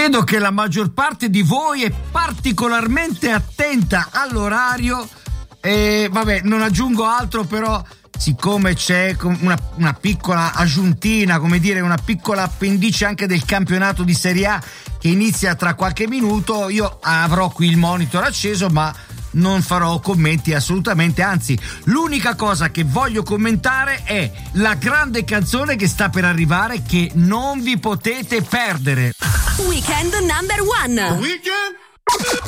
Vedo che la maggior parte di voi è particolarmente attenta all'orario e vabbè, non aggiungo altro, però siccome c'è una piccola aggiuntina, come dire, una piccola appendice anche del campionato di Serie A che inizia tra qualche minuto, io avrò qui il monitor acceso, ma non farò commenti assolutamente, anzi l'unica cosa che voglio commentare è la grande canzone che sta per arrivare, che non vi potete perdere. Weekend number one. Weekend